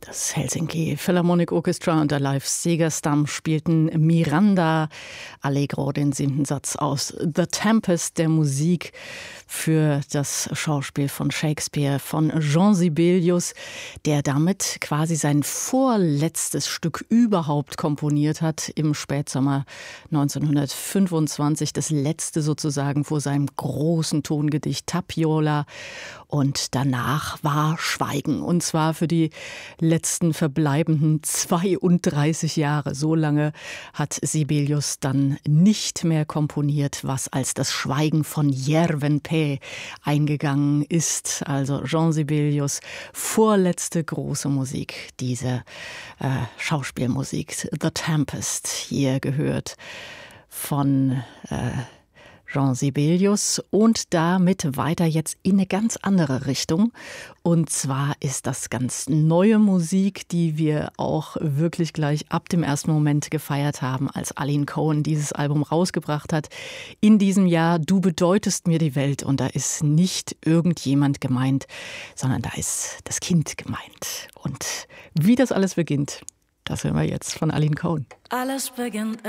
Das Helsinki Philharmonic Orchestra und der Live Segerstam spielten Miranda Allegro, den 7. Satz aus The Tempest, der Musik für das Schauspiel von Shakespeare von Jean Sibelius, der damit quasi sein vorletztes Stück überhaupt komponiert hat im Spätsommer 1925, das letzte sozusagen vor seinem großen Tongedicht Tapiola. Und danach war Schweigen, und zwar für die letzten verbleibenden 32 Jahre. So lange hat Sibelius dann nicht mehr komponiert, was als das Schweigen von Järvenpää eingegangen ist. Also Jean Sibelius, vorletzte große Musik, diese Schauspielmusik, The Tempest, hier gehört von Jean Sibelius, und damit weiter jetzt in eine ganz andere Richtung. Und zwar ist das ganz neue Musik, die wir auch wirklich gleich ab dem ersten Moment gefeiert haben, als Aline Cohen dieses Album rausgebracht hat. In diesem Jahr Du bedeutest mir die Welt. Und da ist nicht irgendjemand gemeint, sondern da ist das Kind gemeint. Und wie das alles beginnt, das hören wir jetzt von Aline Cohen. Alles beginnt